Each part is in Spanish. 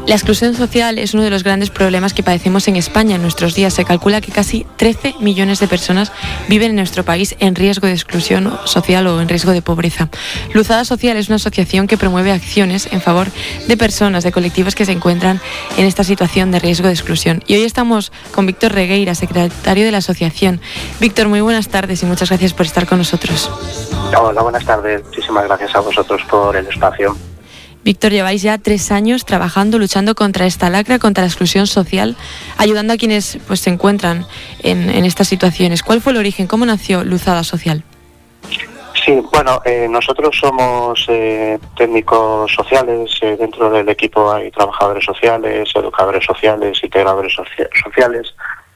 La exclusión social es uno de los grandes problemas que padecemos en España en nuestros días. Se calcula que casi 13 millones de personas viven en nuestro país en riesgo de exclusión social o en riesgo de pobreza. Luzada Social es una asociación que promueve acciones en favor de personas, de colectivos que se encuentran en esta situación de riesgo de exclusión. Y hoy estamos con Víctor Regueira, secretario de la asociación. Víctor, muy buenas tardes y muchas gracias por estar con nosotros. Hola, buenas tardes. Muchísimas gracias a vosotros por el espacio. Víctor, lleváis ya 3 años trabajando, luchando contra esta lacra, contra la exclusión social, ayudando a quienes se encuentran en estas situaciones. ¿Cuál fue el origen? ¿Cómo nació Luzada Social? Sí, bueno, nosotros somos técnicos sociales. Dentro del equipo hay trabajadores sociales, educadores sociales, integradores sociales.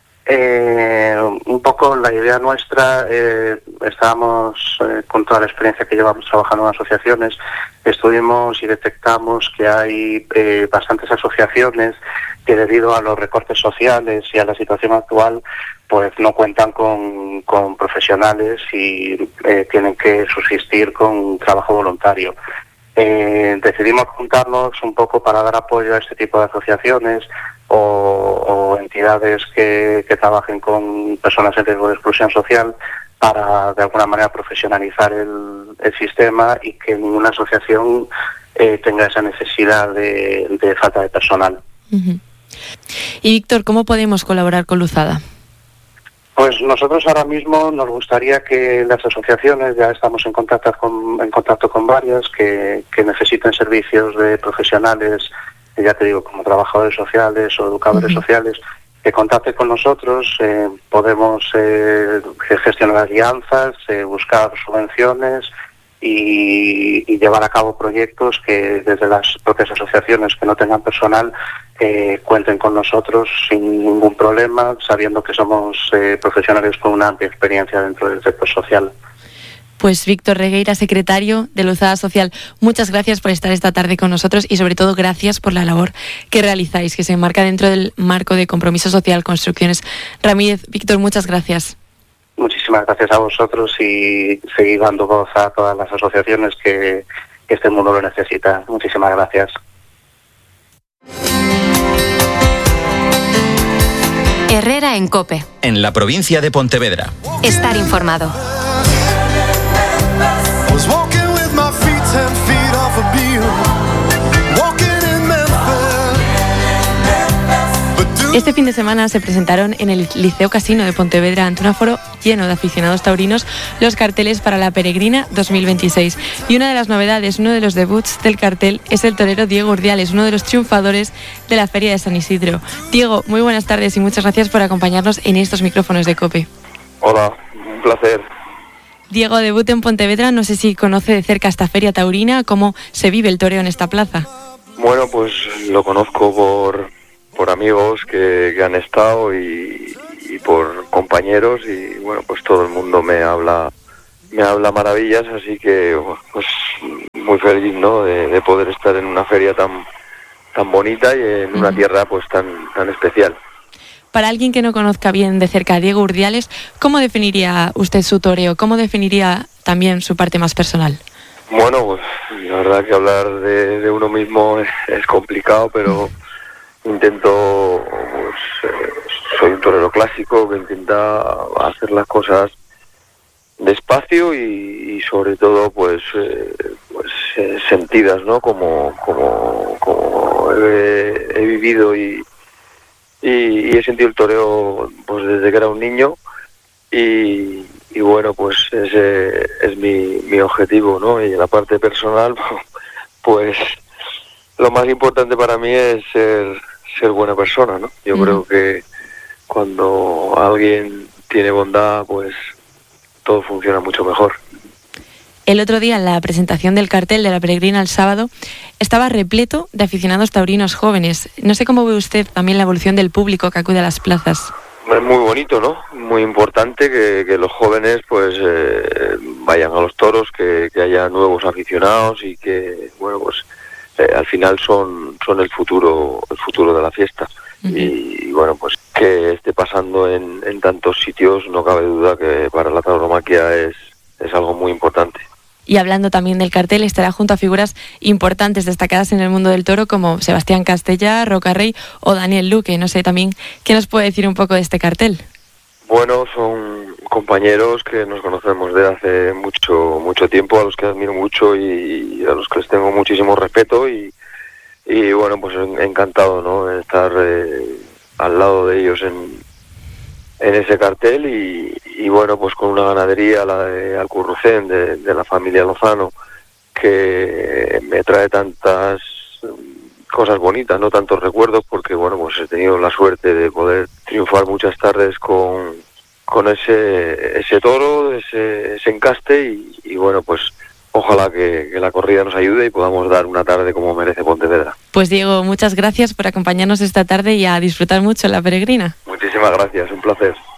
Un poco la idea nuestra, estábamos con toda la experiencia que llevamos trabajando en asociaciones, estuvimos y detectamos que hay bastantes asociaciones que debido a los recortes sociales y a la situación actual pues no cuentan con profesionales y tienen que subsistir con trabajo voluntario. Decidimos juntarnos un poco para dar apoyo a este tipo de asociaciones o entidades que trabajen con personas en riesgo de exclusión social para de alguna manera profesionalizar el sistema y que ninguna asociación tenga esa necesidad de falta de personal. Uh-huh. Y Víctor, ¿cómo podemos colaborar con Luzada? Pues nosotros ahora mismo nos gustaría que las asociaciones, ya estamos en contacto con varias que necesiten servicios de profesionales, ya te digo, como trabajadores sociales o educadores sociales, que contacten con nosotros. Podemos gestionar alianzas, buscar subvenciones y llevar a cabo proyectos que desde las propias asociaciones que no tengan personal cuenten con nosotros sin ningún problema, sabiendo que somos profesionales con una amplia experiencia dentro del sector social. Pues Víctor Regueira, secretario de Luzada Social, muchas gracias por estar esta tarde con nosotros y sobre todo gracias por la labor que realizáis, que se enmarca dentro del marco de Compromiso Social Construcciones Ramírez. Víctor, muchas gracias. Muchísimas gracias a vosotros y seguid dando voz a todas las asociaciones que este mundo lo necesita. Muchísimas gracias. Herrera en COPE. En la provincia de Pontevedra. Estar informado. Este fin de semana se presentaron en el Liceo Casino de Pontevedra, ante un aforo lleno de aficionados taurinos, los carteles para la Peregrina 2026. Y una de las novedades, uno de los debuts del cartel, es el torero Diego Urdiales, uno de los triunfadores de la Feria de San Isidro. Diego, muy buenas tardes y muchas gracias por acompañarnos en estos micrófonos de COPE. Hola, un placer. Diego, debut en Pontevedra, no sé si conoce de cerca esta feria taurina, ¿cómo se vive el toreo en esta plaza? Bueno, pues lo conozco por amigos que han estado y por compañeros y bueno, pues todo el mundo me habla maravillas, así que pues muy feliz, ¿no? de poder estar en una feria tan bonita y en una tierra pues tan especial. Para alguien que no conozca bien de cerca a Diego Urdiales, ¿cómo definiría usted su toreo? ¿Cómo definiría también su parte más personal? Bueno, pues la verdad que hablar de uno mismo es complicado, pero intento, pues, soy un torero clásico que intenta hacer las cosas despacio y sobre todo pues sentidas, ¿no? Como he vivido y he sentido el toreo pues desde que era un niño y bueno, pues ese es mi objetivo, ¿no? Y en la parte personal, pues lo más importante para mí es ser buena persona, ¿no? Yo creo que cuando alguien tiene bondad, pues todo funciona mucho mejor. El otro día, en la presentación del cartel de la Peregrina el sábado, estaba repleto de aficionados taurinos jóvenes. No sé cómo ve usted también la evolución del público que acude a las plazas. Es muy bonito, ¿no? Muy importante que los jóvenes pues vayan a los toros, que haya nuevos aficionados y que, bueno, pues al final son el futuro de la fiesta. Y bueno, pues que esté pasando en tantos sitios, no cabe duda que para la tauromaquia es algo muy importante. Y hablando también del cartel, estará junto a figuras importantes destacadas en el mundo del toro como Sebastián Castella, Roca Rey o Daniel Luque. No sé también qué nos puede decir un poco de este cartel. Bueno, son compañeros que nos conocemos desde hace mucho tiempo, a los que admiro mucho y a los que les tengo muchísimo respeto y bueno, pues encantado, ¿no?, de estar al lado de ellos en ese cartel y bueno, pues con una ganadería, la de Alcurrucén, de la familia Lozano, que me trae tantas cosas bonitas, no tantos recuerdos, porque bueno, pues he tenido la suerte de poder triunfar muchas tardes con ese toro, ese encaste y bueno, pues ojalá que la corrida nos ayude y podamos dar una tarde como merece Pontevedra. Pues Diego, muchas gracias por acompañarnos esta tarde y a disfrutar mucho en la peregrina. Muchísimas gracias, un placer.